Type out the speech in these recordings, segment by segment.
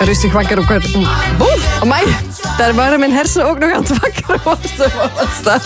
Rustig wakker ook weer. Boef, amai. Daar waren mijn hersenen ook nog aan het wakker worden. Wat was dat?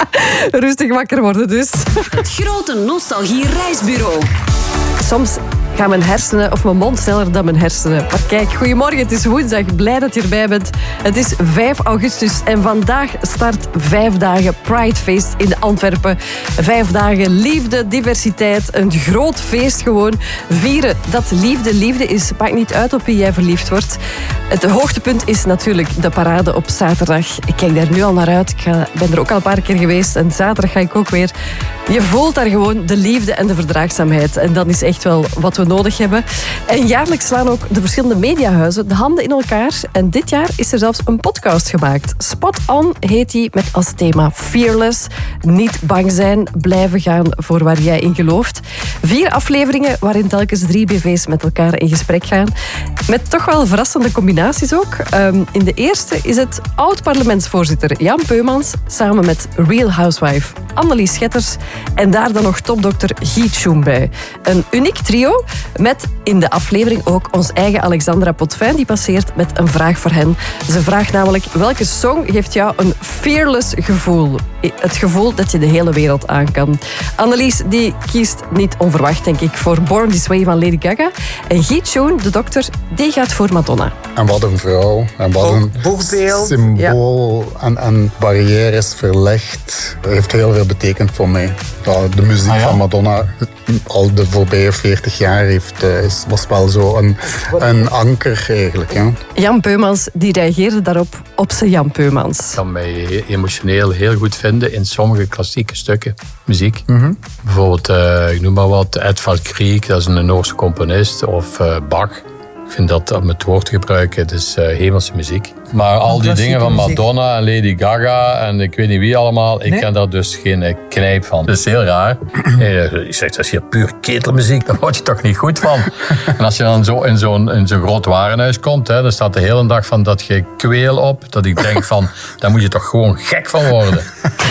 Rustig wakker worden dus. Het grote nostalgie-reisbureau. Soms gaan mijn hersenen of mijn mond sneller dan mijn hersenen. Maar kijk, goedemorgen, het is woensdag. Blij dat je erbij bent. Het is 5 augustus en vandaag start 5 dagen Pridefeest in Antwerpen. 5 dagen liefde, diversiteit, een groot feest gewoon. Vieren dat liefde is. Maakt niet uit op wie jij verliefd wordt. Het hoogtepunt is natuurlijk de parade op zaterdag. Ik kijk daar nu al naar uit. Ik ben er ook al een paar keer geweest en zaterdag ga ik ook weer. Je voelt daar gewoon de liefde en de verdraagzaamheid. En dat is echt wel wat we nodig hebben. En jaarlijks slaan ook de verschillende mediahuizen de handen in elkaar. En dit jaar is er zelfs een podcast gemaakt. Spot On heet die met als thema Fearless. Niet bang zijn, blijven gaan voor waar jij in gelooft. 4 afleveringen waarin telkens 3 BV's met elkaar in gesprek gaan. Met toch wel verrassende combinaties ook. In de eerste is het oud-parlementsvoorzitter Jan Peumans samen met Real Housewife Annelies Schetters en daar dan nog topdokter Guy Tjoen bij. Een uniek trio met in de aflevering ook ons eigen Alexandra Potvin die passeert met een vraag voor hen. Ze vraagt namelijk welke song geeft jou een fearless gevoel? Het gevoel dat je de hele wereld aan kan. Annelies die kiest niet onverwacht denk ik voor Born This Way van Lady Gaga. En Guy Tjoen, de dokter, die gaat voor Madonna. En wat een vrouw. En wat een boegbeeld. Symbool en barrières verlegd. Dat heeft heel veel betekend voor mij. Ja, de muziek van Madonna al de voorbije 40 jaar was wel zo een anker eigenlijk. Ja. Jan Peumans die reageerde daarop op zijn Jan Peumans. Ik kan mij emotioneel heel goed vinden in sommige klassieke stukken muziek. Mm-hmm. Bijvoorbeeld, ik noem maar wat, Edvard Grieg, dat is een Noorse componist, of Bach. Ik vind dat om het woord te gebruiken, het is hemelse muziek. Maar al die dingen van Madonna en Lady Gaga en ik weet niet wie allemaal, ik ken daar dus geen knijp van. Dat is heel raar. Je zegt, dat is hier puur ketelmuziek, daar word je toch niet goed van. En als je dan zo in zo'n groot warenhuis komt, hè, dan staat de hele dag van dat gekweel op, dat ik denk van, daar moet je toch gewoon gek van worden.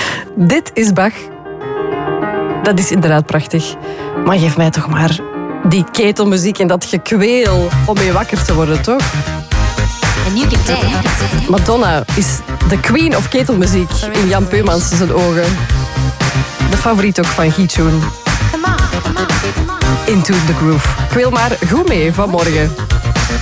Dit is Bach. Dat is inderdaad prachtig. Maar geef mij toch maar die ketelmuziek en dat gekweel om mee wakker te worden, toch? Madonna is de queen of ketelmuziek in Jan Peumans zijn ogen. De favoriet ook van Guy Tjoen. Into the Groove. Kweel maar goed mee vanmorgen.